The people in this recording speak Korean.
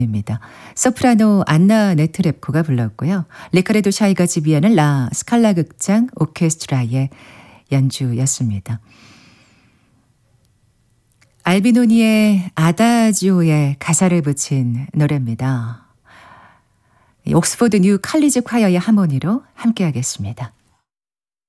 입니다. 소프라노 안나 네트랩코가 불렀고요. 리카르도 샤이가 지휘하는 라 스칼라 극장 오케스트라의 연주였습니다. 알비노니의 아다지오에 가사를 붙인 노래입니다. 옥스포드 뉴 칼리지 콰이어의 하모니로 함께하겠습니다.